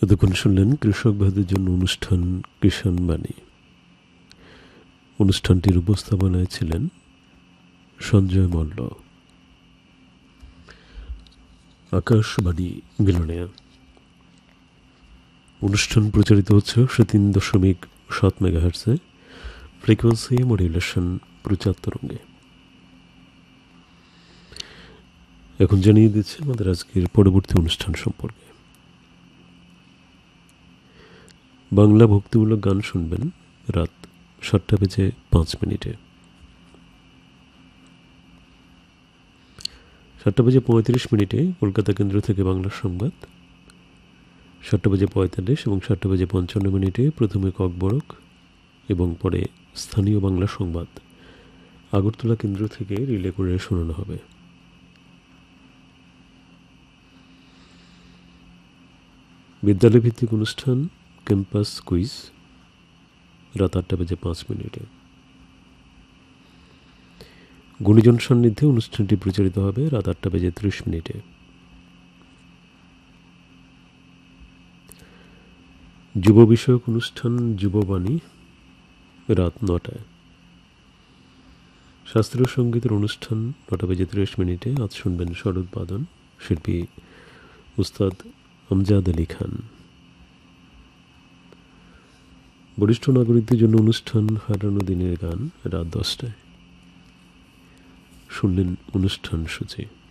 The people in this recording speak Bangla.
এতক্ষণ শুনলেন কৃষক ভাইদের জন্য অনুষ্ঠান কিষাণ বাণী। অনুষ্ঠানটির উপস্থাপনায় ছিলেন সঞ্জয় মল্ল। আকাশবাণী বিলোনিয়া। অনুষ্ঠান প্রচারিত হচ্ছে 3.7 মেগাহার্টজে, ফ্রিকোয়েন্সি মডুলেশন প্রচার তরঙ্গে। এখন জানিয়ে দিচ্ছে আমাদের আজকের পরবর্তী অনুষ্ঠান সম্পর্কে। বাংলা ভক্তিমূলক গান শুনবেন রাত 7:05। 7:35 কলকাতা কেন্দ্র থেকে বাংলা সংবাদ। 7:45 এবং 7:55 প্রথমে ককবরক এবং পরে স্থানীয় বাংলা সংবাদ আগরতলা কেন্দ্র থেকে রিলে করে শোনানো হবে। বিদ্যালয় ভিত্তিক অনুষ্ঠান ক্যাম্পাস কুইজ রাত 8:05। গুণীজন সান্নিধ্যে অনুষ্ঠানটি প্রচারিত হবে রাত 8:30। যুব বিষয়ক অনুষ্ঠান যুববাণী রাত 9টায়। শাস্ত্রীয় সঙ্গীতের অনুষ্ঠান 9:30। আজ শুনবেন সরোদবাদন, শিল্পী উস্তাদ আমজাদ আলী খান। বরিষ্ঠ নাগরিকদের জন্য অনুষ্ঠান হারানো দিনের গান রাত 10টায়। শুনলেন অনুষ্ঠান সূচি।